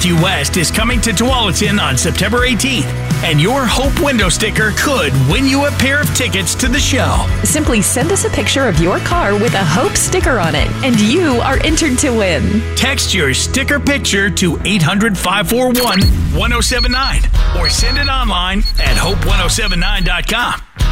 Matthew West is coming to Tualatin on September 18th, and your Hope window sticker could win you a pair of tickets to the show. Simply send us a picture of your car with a Hope sticker on it, and you are entered to win. Text your sticker picture to 800-541-1079 or send it online at hope1079.com.